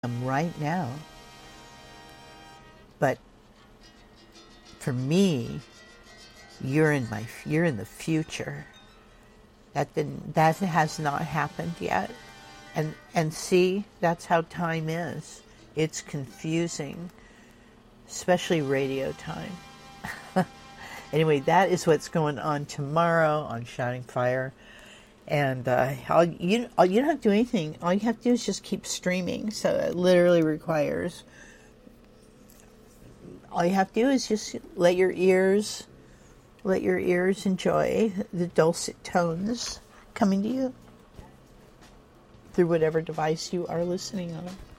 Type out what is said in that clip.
right now. But for me, you're in the future. That has not happened yet. And see, that's how time is. It's confusing, especially radio time. Anyway, that is what's going on tomorrow on Shouting Fire. And you don't have to do anything. All you have to do is just keep streaming. So it literally requires, all you have to do is just let your ears enjoy the dulcet tones coming to you through whatever device you are listening on.